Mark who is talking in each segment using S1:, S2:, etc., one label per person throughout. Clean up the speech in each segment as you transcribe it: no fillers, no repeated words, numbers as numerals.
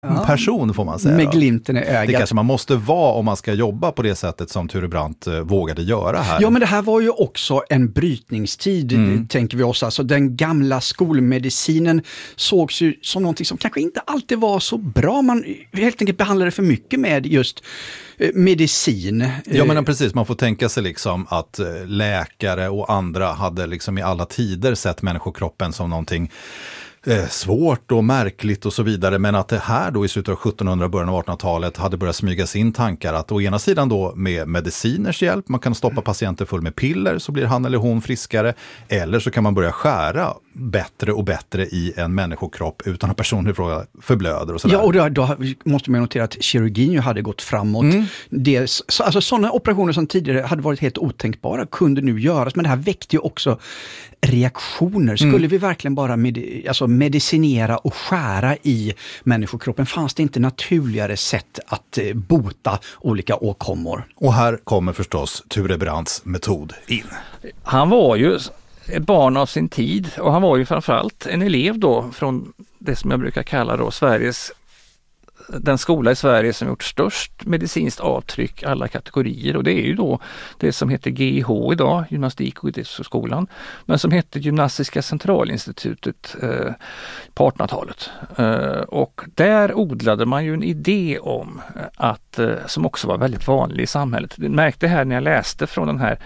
S1: person får man säga.
S2: Med glimten i ögat.
S1: Det kanske man måste vara om man ska jobba på det sättet som Ture Brandt vågade göra här.
S2: Ja, men det här var ju också en brytningstid, tänker vi oss. Alltså den gamla skolmedicinen sågs ju som någonting som kanske inte alltid var så bra. Man helt enkelt behandlade för mycket med just medicin.
S1: Ja, men precis. Man får tänka sig liksom att läkare och andra hade liksom i alla tider sett människokroppen som någonting svårt och märkligt och så vidare, men att det här då i slutet av 1700 början av 1800-talet hade börjat smyga sig in tankar att å ena sidan då med mediciners hjälp, man kan stoppa patienter full med piller så blir han eller hon friskare, eller så kan man börja skära bättre och bättre i en människokropp utan att personen förblöder och sådär.
S2: Ja, och då måste man notera att kirurgin ju hade gått framåt. Alltså sådana operationer som tidigare hade varit helt otänkbara kunde nu göras, men det här väckte ju också reaktioner. Skulle vi verkligen bara medicinera och skära i människokroppen? Fanns det inte naturligare sätt att bota olika åkommor?
S1: Och här kommer förstås Ture Brandts metod in.
S3: Han var ju ett barn av sin tid och han var ju framförallt en elev då från det som jag brukar kalla då den skola i Sverige som gjort störst medicinskt avtryck alla kategorier, och det är ju då det som heter GIH idag, Gymnastik- och idrottsskolan, men som hette Gymnastiska centralinstitutet på 1800-talet. Och där odlade man ju en idé om att, som också var väldigt vanlig i samhället. Jag märkte här när jag läste från den här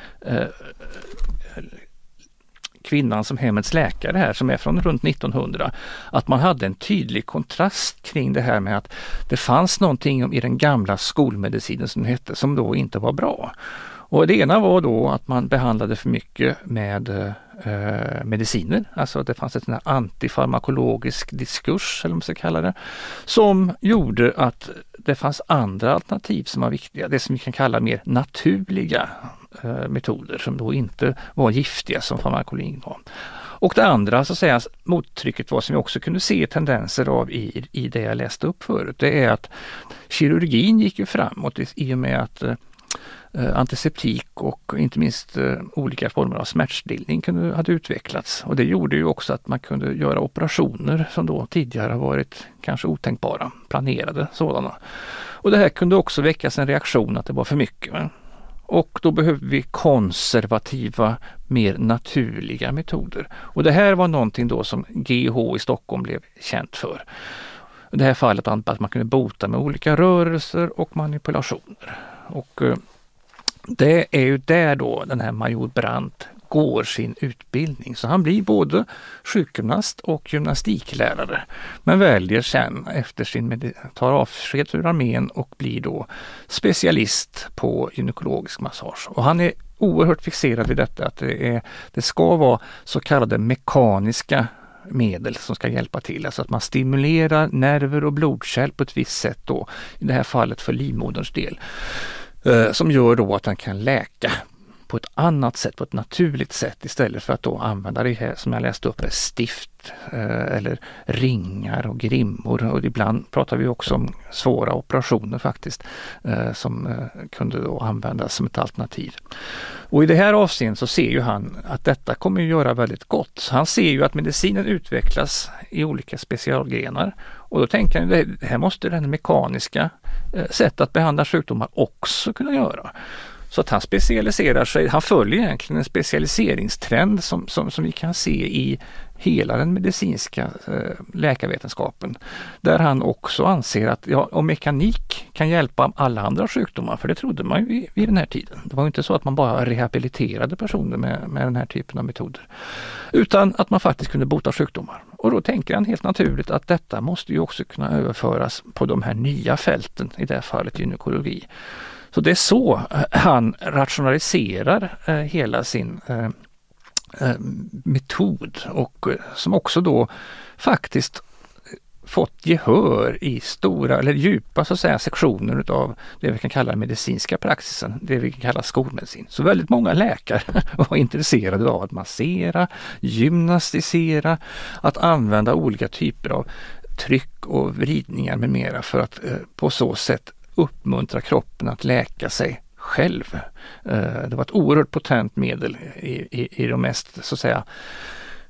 S3: kvinnan som hemmets läkare här, som är från runt 1900, att man hade en tydlig kontrast kring det här med att det fanns någonting i den gamla skolmedicinen som hette, som då inte var bra. Och det ena var då att man behandlade för mycket med mediciner, alltså det fanns ett antifarmakologisk diskurs, eller vad man ska kalla det, som gjorde att det fanns andra alternativ som var viktiga, det som vi kan kalla mer naturliga metoder som då inte var giftiga som farmakologin var. Och det andra, så att säga, mottrycket var, som vi också kunde se tendenser av i det jag läste upp förut, det är att kirurgin gick ju framåt i och med att antiseptik och inte minst olika former av smärtstillning hade utvecklats. Och det gjorde ju också att man kunde göra operationer som då tidigare har varit kanske otänkbara, planerade sådana. Och det här kunde också väckas en reaktion att det var för mycket. Och då behöver vi konservativa, mer naturliga metoder. Och det här var någonting då som GIH i Stockholm blev känt för. I det här fallet att man kunde bota med olika rörelser och manipulationer. Och det är ju där då den här major Brandt går sin utbildning. Så han blir både sjukgymnast och gymnastiklärare. Men väljer sen efter tar avsked ur armén och blir då specialist på gynekologisk massage. Och han är oerhört fixerad vid detta, att det ska vara så kallade mekaniska medel som ska hjälpa till. Alltså att man stimulerar nerver och blodkärl på ett visst sätt då, i det här fallet för livmoderns del. Som gör då att den kan läka på ett annat sätt, på ett naturligt sätt, istället för att då använda det här som jag läste upp, stift eller ringar och grimmor, och ibland pratar vi också om svåra operationer faktiskt som kunde då användas som ett alternativ. Och i det här avseendet så ser ju han att detta kommer att göra väldigt gott. Så han ser ju att medicinen utvecklas i olika specialgrenar, och då tänker han att det här måste den mekaniska sätt att behandla sjukdomar också kunna göra. Så att han specialiserar sig, han följer egentligen en specialiseringstrend som vi kan se i hela den medicinska läkarvetenskapen. Där han också anser att om mekanik kan hjälpa alla andra sjukdomar, för det trodde man ju vid den här tiden. Det var ju inte så att man bara rehabiliterade personer med den här typen av metoder. Utan att man faktiskt kunde bota sjukdomar. Och då tänker han helt naturligt att detta måste ju också kunna överföras på de här nya fälten, i det här fallet gynekologi. Så det är så han rationaliserar hela sin metod, och som också då faktiskt fått gehör i stora eller djupa, så att säga, sektioner av det vi kan kalla medicinska praxisen, det vi kan kalla skolmedicin. Så väldigt många läkare var intresserade av att massera, gymnastisera, att använda olika typer av tryck och vridningar med mera för att på så sätt uppmuntra kroppen att läka sig själv. Det var ett oerhört potent medel i de mest, så att säga,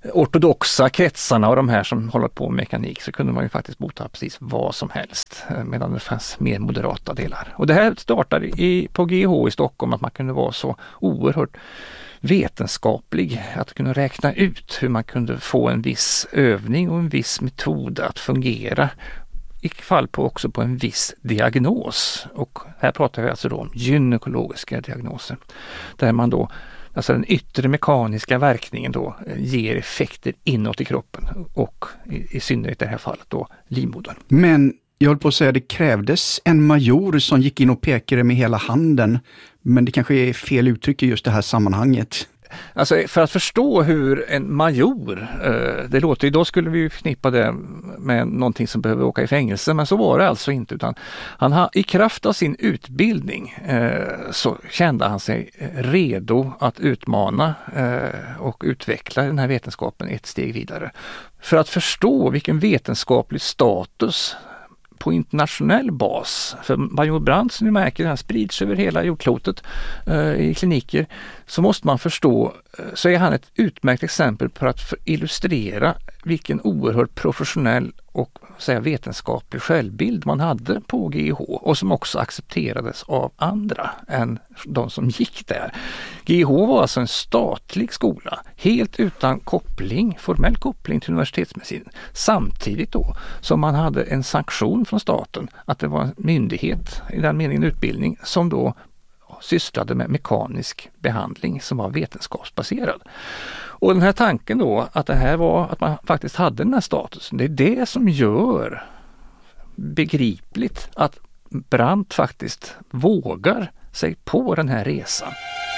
S3: ortodoxa kretsarna och de här som håller på med mekanik, så kunde man ju faktiskt bota precis vad som helst, medan det fanns mer moderata delar. Och det här startade på GH i Stockholm, att man kunde vara så oerhört vetenskaplig att kunna räkna ut hur man kunde få en viss övning och en viss metod att fungera, i fall också på en viss diagnos. Och här pratar vi alltså då om gynekologiska diagnoser, där man då, alltså den yttre mekaniska verkningen då, ger effekter inåt i kroppen och i synnerhet i det här fallet då livmodern.
S2: Men jag höll på att säga, det krävdes en major som gick in och pekade med hela handen, men det kanske är fel uttryck i just det här sammanhanget.
S3: Alltså för att förstå hur en major, det låter ju, då skulle vi förknippa det med någonting som behöver åka i fängelse, men så var det alltså inte, utan han har i kraft av sin utbildning så kände han sig redo att utmana och utveckla den här vetenskapen ett steg vidare. För att förstå vilken vetenskaplig status på internationell bas, för major Brandt, som ni märker, den här sprids över hela jordklotet i kliniker, så måste man förstå, så är han ett utmärkt exempel på att illustrera vilken oerhört professionell och vetenskaplig självbild man hade på GH, och som också accepterades av andra än de som gick där. GH var alltså en statlig skola, helt utan formell koppling till universitetsmedicin, samtidigt då som man hade en sanktion från staten att det var en myndighet, i den meningen utbildning, som då sysslade med mekanisk behandling som var vetenskapsbaserad. Och den här tanken då, att det här var, att man faktiskt hade den här statusen, det är det som gör begripligt att Brandt faktiskt vågar sig på den här resan.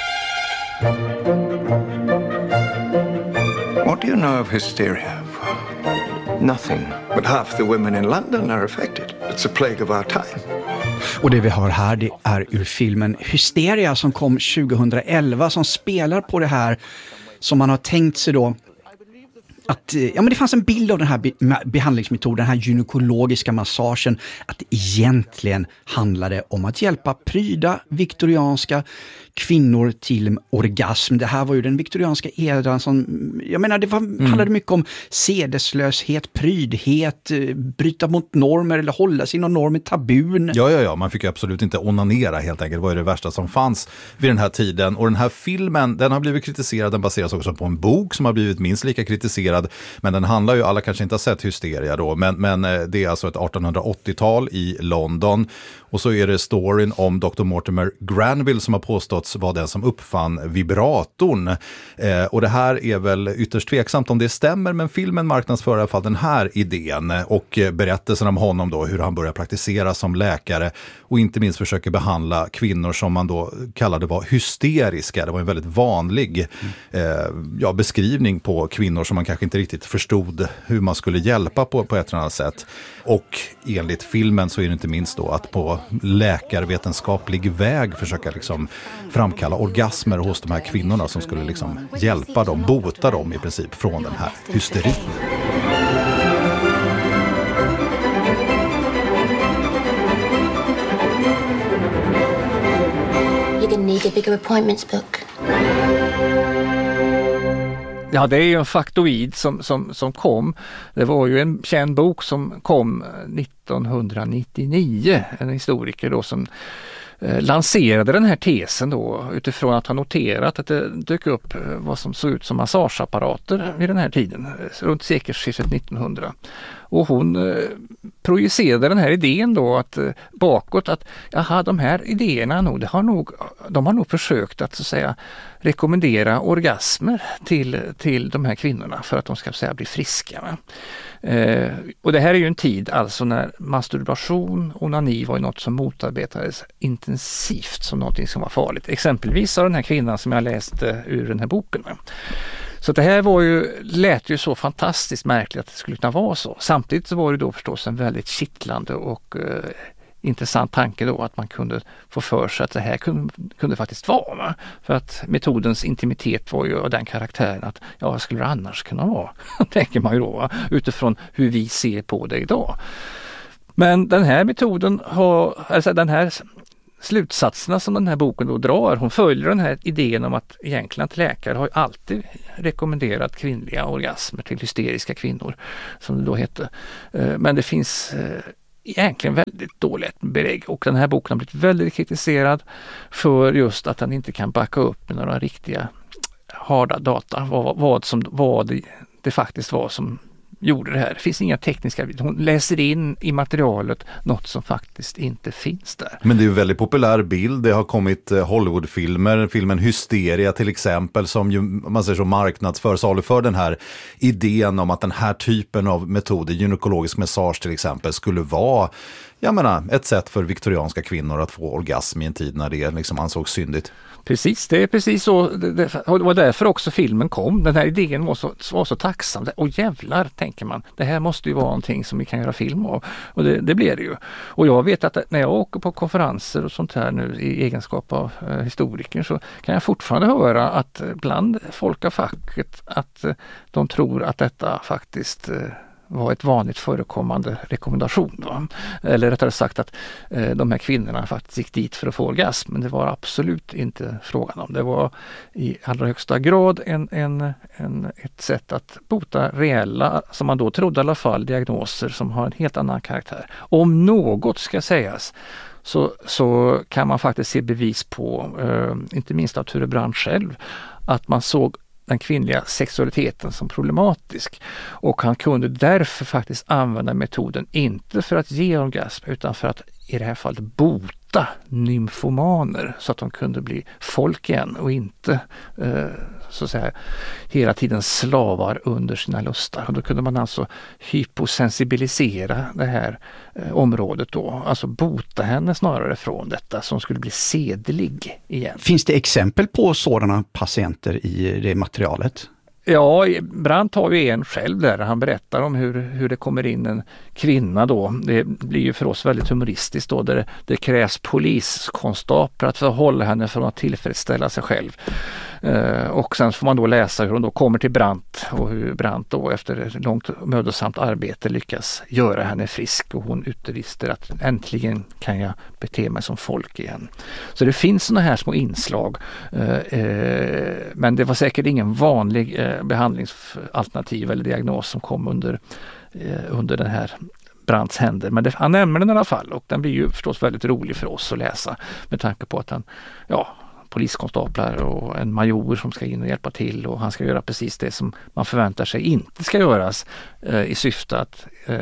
S4: What do you know of hysteria? Nothing. But half the women in London are affected. It's a plague of our time.
S2: Och det vi hör här, det är ur filmen Hysteria som kom 2011, som spelar på det här som man har tänkt sig då, att men det fanns en bild av den här behandlingsmetoden, den här gynekologiska massagen, att det egentligen handlade om att hjälpa pryda viktorianska kvinnor till orgasm. Det här var ju den viktorianska eran som, handlade mycket om sedeslöshet, prydhet, bryta mot normer eller hålla sig inom normer, tabun.
S1: Ja, man fick ju absolut inte onanera helt enkelt. Det var ju det värsta som fanns vid den här tiden. Och den här filmen, den har blivit kritiserad, den baseras också på en bok som har blivit minst lika kritiserad. Men den handlar ju, alla kanske inte har sett Hysteria då, men det är alltså ett 1880-tal i London. Och så är det storyn om Dr. Mortimer Granville som har påståtts vara den som uppfann vibratorn. Och det här är väl ytterst tveksamt om det stämmer, men filmen marknadsför i alla fall den här idén och berättelsen om honom då, hur han börjar praktisera som läkare och inte minst försöker behandla kvinnor som man då kallade var hysteriska. Det var en väldigt vanlig beskrivning på kvinnor som man kanske inte riktigt förstod hur man skulle hjälpa på ett eller annat sätt. Och enligt filmen så är det inte minst då att på läkarvetenskaplig väg försöka liksom framkalla orgasmer hos de här kvinnorna som skulle liksom hjälpa dem, bota dem i princip från den här hysterin.
S5: You're gonna need a bigger appointments book.
S3: Ja, det är ju en faktoid som kom. Det var ju en känd bok som kom 1999. En historiker då som lanserade den här tesen då utifrån att ha noterat att det dök upp vad som såg ut som massageapparater vid den här tiden, runt sekelskiftet 1900. Och hon projicerade den här idén då att bakåt att de här idéerna de har nog försökt att så att säga rekommendera orgasmer till de här kvinnorna för att de ska bli friska. Va? Och det här är ju en tid alltså när masturbation och onani var något som motarbetades intensivt som någonting som var farligt. Exempelvis av den här kvinnan som jag läste ur den här boken. Va? Så det här lät ju så fantastiskt märkligt att det skulle kunna vara så. Samtidigt så var det då förstås en väldigt kittlande och intressant tanke då att man kunde få för sig att det här kunde faktiskt vara. Va? För att metodens intimitet var ju av den karaktären att vad skulle det annars kunna vara? Tänker man ju då, va? Utifrån hur vi ser på det idag. Men den här metoden slutsatserna som den här boken då drar. Hon följer den här idén om att egentligen att läkare har alltid rekommenderat kvinnliga orgasmer till hysteriska kvinnor, som det då hette. Men det finns egentligen väldigt dåligt belägg, och den här boken har blivit väldigt kritiserad för just att den inte kan backa upp med några riktiga harda data, vad det faktiskt var som gjorde det här. Det finns inga tekniska, hon läser in i materialet något som faktiskt inte finns där.
S1: Men det är ju en väldigt populär bild. Det har kommit Hollywoodfilmer, filmen Hysteria till exempel, som ju, man säger så, marknadsför för den här idén om att den här typen av metoder, gynekologisk massage till exempel, skulle vara, jag menar, ett sätt för viktorianska kvinnor att få orgasm i en tid när det liksom ansågs syndigt.
S3: Precis, det är precis så. Det var därför också filmen kom. Den här idén var så tacksam. Och jävlar, tänker man. Det här måste ju vara någonting som vi kan göra film av. Och det blir det ju. Och jag vet att när jag åker på konferenser och sånt här nu i egenskap av historiker, så kan jag fortfarande höra att bland folk av facket att de tror att detta faktiskt var ett vanligt förekommande rekommendation då. Eller rättare sagt att de här kvinnorna faktiskt gick dit för att få orgasm, men det var absolut inte frågan om. Det var i allra högsta grad ett sätt att bota reella, som man då trodde i alla fall, diagnoser som har en helt annan karaktär. Om något ska sägas så kan man faktiskt se bevis på, inte minst av Ture Brandt själv, att man såg den kvinnliga sexualiteten som problematisk, och han kunde därför faktiskt använda metoden inte för att ge orgasm utan för att i det här fallet bota nymfomaner så att de kunde bli folk igen och inte så att säga hela tiden slavar under sina lustar. Och då kunde man alltså hyposensibilisera det här området då, alltså bota henne snarare från detta som skulle bli sedlig igen.
S2: Finns det exempel på sådana patienter i det materialet?
S3: Ja, Brandt har ju en själv där han berättar om hur det kommer in en kvinna då. Det blir ju för oss väldigt humoristiskt då, där det krävs poliskonstaplar att hålla henne från att tillfredsställa sig själv. Och sen får man då läsa hur hon då kommer till Brandt och hur Brandt då efter ett långt mödosamt arbete lyckas göra henne frisk, och hon utbrister att äntligen kan jag bete mig som folk igen. Så det finns såna här små inslag, men det var säkert ingen vanlig behandlingsalternativ eller diagnos som kom under den här Brandts händer. Men han nämner den i alla fall, och den blir ju förstås väldigt rolig för oss att läsa med tanke på att poliskonstaplar och en major som ska in och hjälpa till, och han ska göra precis det som man förväntar sig inte ska göras i syfte att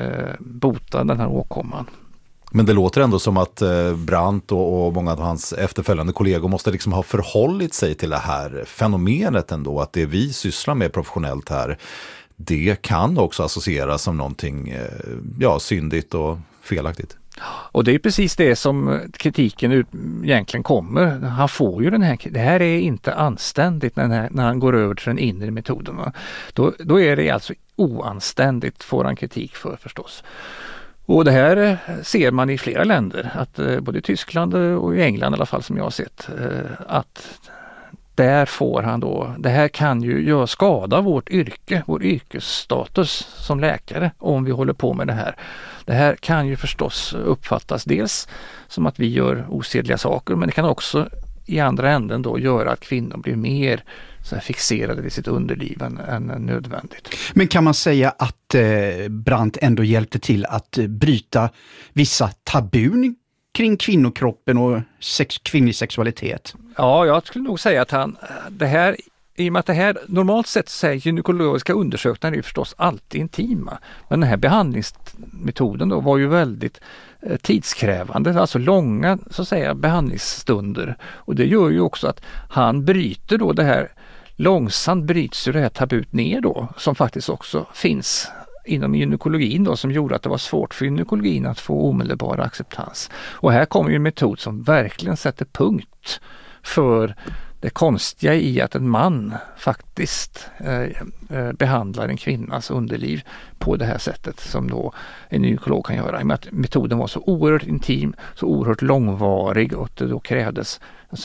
S3: bota den här åkomman.
S1: Men det låter ändå som att Brandt och många av hans efterföljande kollegor måste liksom ha förhållit sig till det här fenomenet ändå, att det vi sysslar med professionellt här, det kan också associeras som någonting syndigt och felaktigt.
S3: Och det är precis det som kritiken egentligen kommer. Han får ju det här är inte anständigt när han går över till den inre metoden. Då är det alltså oanständigt, får han kritik för förstås. Och det här ser man i flera länder, att både i Tyskland och i England i alla fall som jag har sett, att där får han då, det här kan ju skada vårt yrke, vår yrkesstatus som läkare om vi håller på med det här. Det här kan ju förstås uppfattas dels som att vi gör osedliga saker, men det kan också i andra änden då göra att kvinnor blir mer så här fixerade vid sitt underliv än nödvändigt.
S2: Men kan man säga att Brandt ändå hjälpte till att bryta vissa tabun kring kvinnokroppen och kvinnlig sexualitet?
S3: Ja, jag skulle nog säga att i och med att det här normalt sett säger gynekologiska undersökningar är ju förstås alltid intima. Men den här behandlingsmetoden då var ju väldigt tidskrävande, alltså långa så att säga behandlingsstunder. Och det gör ju också att han bryter då det här, långsamt bryts ju det här tabut ner då, som faktiskt också finns inom gynekologin då, som gjorde att det var svårt för gynekologin att få omedelbar acceptans. Och här kommer ju en metod som verkligen sätter punkt för det konstiga i att en man faktiskt behandlar en kvinnas underliv på det här sättet som då en gynekolog kan göra. I och med att metoden var så oerhört intim, så oerhört långvarig, och det då krävdes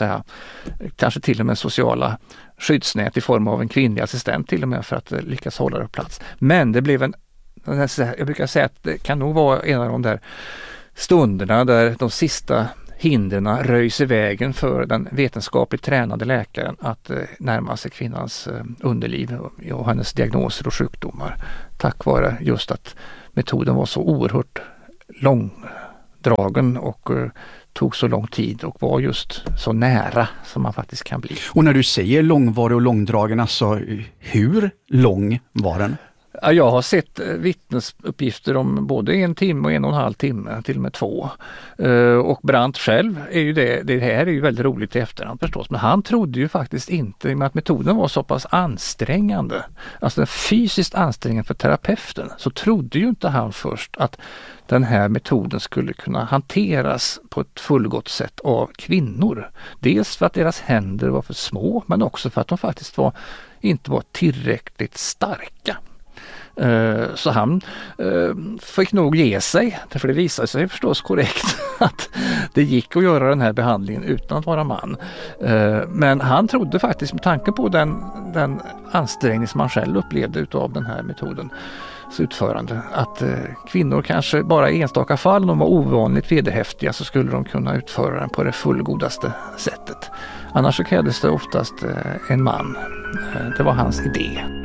S3: kanske till och med sociala skyddsnät i form av en kvinnlig assistent till och med för att lyckas hålla det på plats. Men det blev jag brukar säga att det kan nog vara en av de där stunderna där de sista hindren röjs i vägen för den vetenskapligt tränade läkaren att närma sig kvinnans underliv och hennes diagnoser och sjukdomar. Tack vare just att metoden var så oerhört långdragen och tog så lång tid och var just så nära som man faktiskt kan bli.
S2: Och när du säger långvarig och långdragen, alltså hur lång var den?
S3: Jag har sett vittnesuppgifter om både 1 timme och 1,5 timme, till och med 2. Och Brandt själv är ju det här är ju väldigt roligt i efterhand förstås, men han trodde ju faktiskt inte, i och med att metoden var så pass ansträngande, alltså fysiskt ansträngande för terapeuten, så trodde ju inte han först att den här metoden skulle kunna hanteras på ett fullgott sätt av kvinnor. Dels för att deras händer var för små, men också för att de faktiskt inte var tillräckligt starka. Så han fick nog ge sig, för det visade sig förstås korrekt att det gick att göra den här behandlingen utan att vara man. Men han trodde faktiskt, med tanke på den ansträngning som han själv upplevde utav den här metodens utförande, att kvinnor kanske bara i enstaka fall, om de var ovanligt vederhäftiga, så skulle de kunna utföra den på det fullgodaste sättet. Annars så krävdes det oftast en man. Det var hans idé.